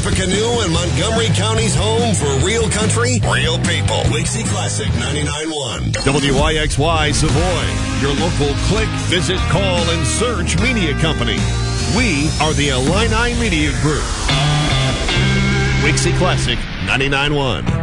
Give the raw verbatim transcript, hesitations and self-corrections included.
Tippecanoe and Montgomery County's home for real country, real people. Wixie Classic ninety-nine point one. W I X Y Savoy, your local click, visit, call, and search media company. We are the Illini Media Group. Wixie Classic ninety-nine point one.